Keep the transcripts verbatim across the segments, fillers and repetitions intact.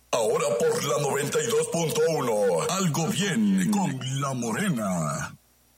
Ahora por la noventa y dos punto uno. Algo bien con La Morena.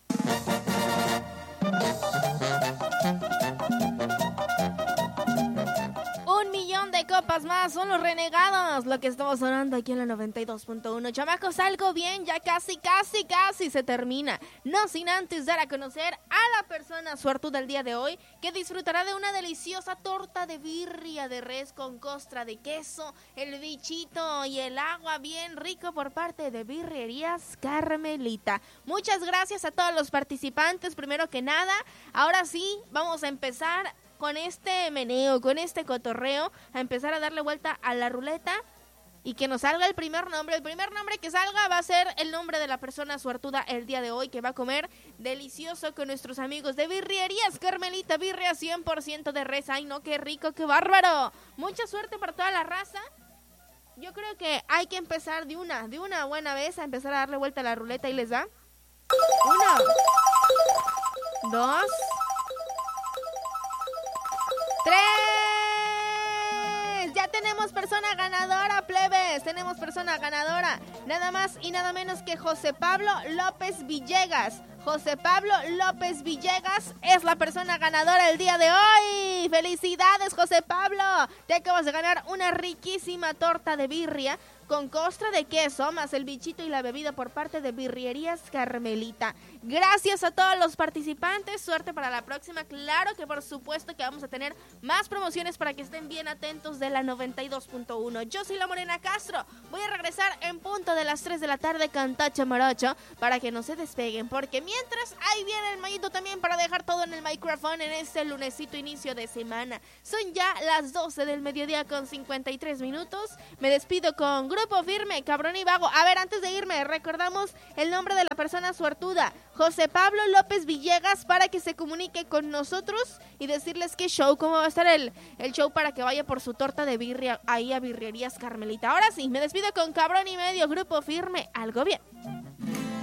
Un millón de copas más son los renegados, lo que estamos sonando aquí en la noventa y dos punto uno. Chamacos, algo bien, ya casi, casi, casi se termina. No sin antes dar a conocer a la persona suertuda del día de hoy, que disfrutará de una deliciosa torta de birria de res con costra de queso, el bichito y el agua bien rico por parte de Birrerías Carmelita. Muchas gracias a todos los participantes, primero que nada. Ahora sí, vamos a empezar con este meneo, con este cotorreo, a empezar a darle vuelta a la ruleta y que nos salga el primer nombre. El primer nombre que salga va a ser el nombre de la persona suertuda el día de hoy, que va a comer delicioso con nuestros amigos de Birrerías Carmelita, birria cien por ciento de res. ¡Ay, no, qué rico, qué bárbaro! Mucha suerte para toda la raza. Yo creo que hay que empezar de una, de una buena vez, a empezar a darle vuelta a la ruleta y les da. Uno, dos, tres. Ya tenemos persona ganadora, plebes. Tenemos persona ganadora. Nada más y nada menos que José Pablo López Villegas. José Pablo López Villegas es la persona ganadora el día de hoy. ¡Felicidades, José Pablo! Te acabas de ganar una riquísima torta de birria con costra de queso, más el bichito y la bebida por parte de Birrerías Carmelita. Gracias a todos los participantes, suerte para la próxima. Claro que por supuesto que vamos a tener más promociones para que estén bien atentos de la noventa y dos punto uno. Yo soy La Morena Castro, voy a regresar en punto de las tres de la tarde con Tacha Morocho para que no se despeguen, porque mientras ahí viene el Mayito también para dejar todo en el micrófono en este lunesito inicio de semana. Son ya las doce del mediodía con cincuenta y tres minutos. Me despido con Grupo Firme, Cabrón y Vago. A ver, antes de irme, recordamos el nombre de la persona suertuda, José Pablo López Villegas, para que se comunique con nosotros y decirles qué show, cómo va a estar el, el show para que vaya por su torta de birria ahí a Birrerías Carmelita. Ahora sí, me despido con Cabrón y Medio, Grupo Firme, algo bien.